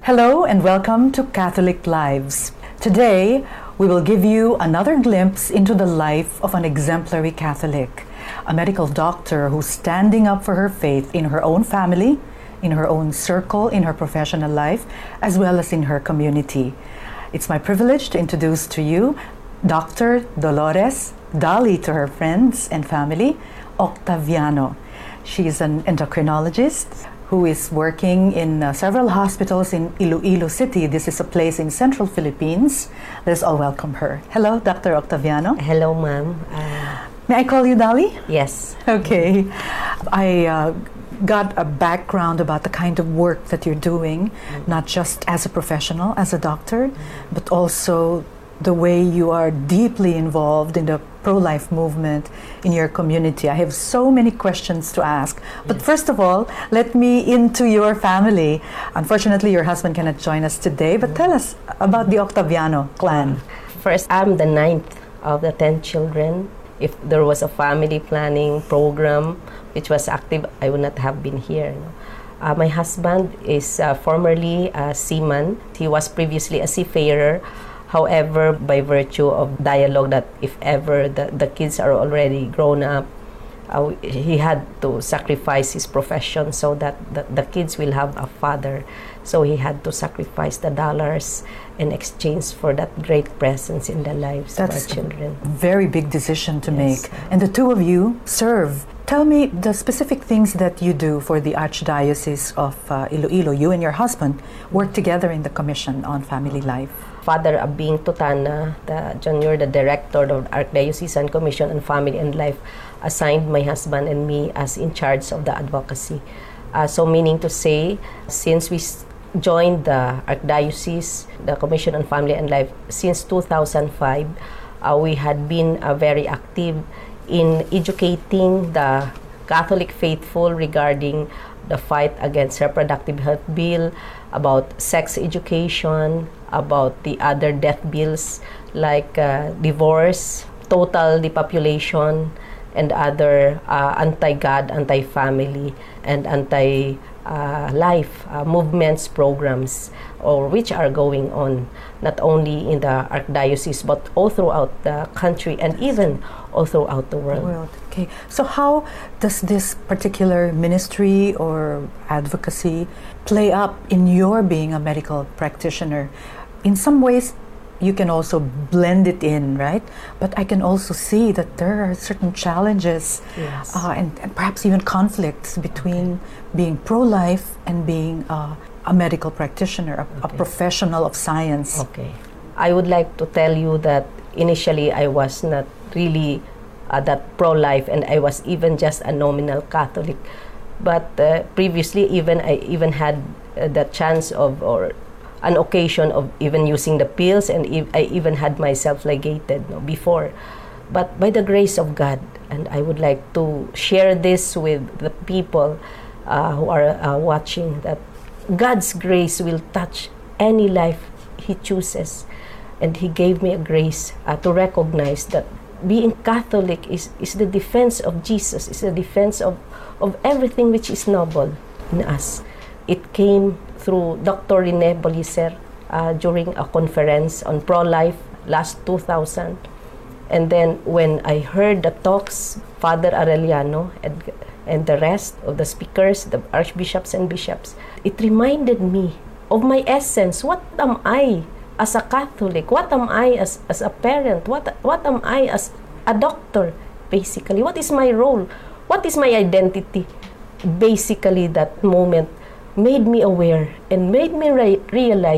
Hello and welcome to Catholic Lives. Today, we will give you another glimpse into the life of an exemplary Catholic, a medical doctor who's standing up for her faith in her own family, in her own circle, in her professional life, as well as in her community. It's my privilege to introduce to you Dr. Dolores, Dolly to her friends and family, Octaviano. She is an endocrinologist who is working in several hospitals in Iloilo City. This is a place in central Philippines. Let's all welcome her. Hello, Dr. Octaviano. Hello, ma'am. May I call you Dolly? Yes. Okay. I got a background about the kind of work that you're doing, not just as a professional, as a doctor, but also the way you are deeply involved in the pro-life movement in your community. I have so many questions to ask. But first of all, let me into your family. Unfortunately, your husband cannot join us today, but tell us about the Octaviano clan. First, I'm the ninth of the 10 children. If there was a family planning program which was active, I would not have been here. My husband is formerly a seaman. He was previously a seafarer. However, by virtue of dialogue that if ever the kids are already grown up, he had to sacrifice his profession so that the kids will have a father. So he had to sacrifice the dollars in exchange for that great presence in the lives of our children. Very big decision to make. And the two of you serve. Tell me the specific things that you do for the Archdiocese of Iloilo. You and your husband work together in the Commission on Family Life. Father Abing Tutana, the director of the Archdiocesan Commission on Family and Life, assigned my husband and me as in charge of the advocacy. So meaning to say, since we joined the Archdiocese, the Commission on Family and Life, since 2005, we had been very active in educating the Catholic faithful regarding the fight against reproductive health bill, about sex education, about the other death bills like divorce, total depopulation, and other anti-God, anti-family, and anti-life movements, programs, or which are going on not only in the Archdiocese but all throughout the country and even all throughout the world. Okay, so how does this particular ministry or advocacy play up in your being a medical practitioner? In some ways, you can also blend it in, right? But I can also see that there are certain challenges and perhaps even conflicts between being pro-life and being a medical practitioner, a professional of science. Okay. I would like to tell you that initially I was not really that pro-life, and I was even just a nominal Catholic. But previously, I even had the chance of, or an occasion of even using the pills, and I even had myself ligated before. But by the grace of God, and I would like to share this with the people who are watching, that God's grace will touch any life He chooses. And He gave me a grace to recognize that being Catholic is the defense of Jesus, is the defense of everything which is noble in us. It came through Dr. Rene Bolicer during a conference on pro-life last 2000. And then when I heard the talks, Father Arellano and the rest of the speakers, the archbishops and bishops, it reminded me of my essence. What am I as a Catholic? What am I as a parent? What am I as a doctor, basically? What is my role? What is my identity? Basically, that moment made me aware and made me realize